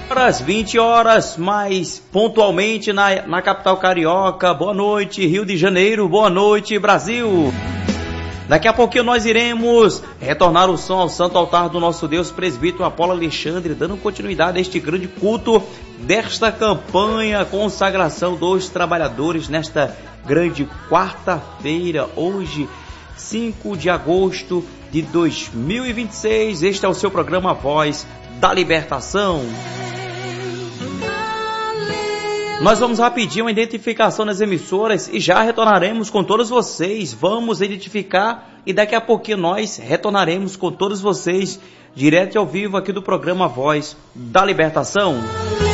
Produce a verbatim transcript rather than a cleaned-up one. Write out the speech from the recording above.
Às vinte horas, mais pontualmente na, na capital carioca. Boa noite, Rio de Janeiro. Boa noite, Brasil. Daqui a pouquinho nós iremos retornar o som ao santo altar do nosso Deus, presbítero Apolo Alexandre, dando continuidade a este grande culto desta campanha consagração dos trabalhadores nesta grande quarta-feira, hoje, cinco de agosto de dois mil e vinte e seis. Este é o seu programa Voz da Libertação. Nós vamos rapidinho a identificação das emissoras e já retornaremos com todos vocês. Vamos identificar e daqui a pouquinho nós retornaremos com todos vocês direto e ao vivo aqui do programa Voz da Libertação.